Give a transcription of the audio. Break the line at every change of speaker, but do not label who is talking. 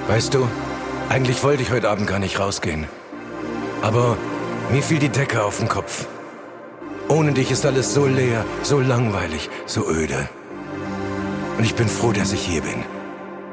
Weißt du, eigentlich wollte ich heute Abend gar nicht rausgehen. Aber mir fiel die Decke auf den Kopf. Ohne dich ist alles so leer, so langweilig, so öde. Und ich bin froh, dass ich hier bin.